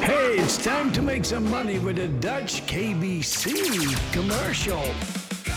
Hey, it's time to make some money with a Dutch KBC commercial.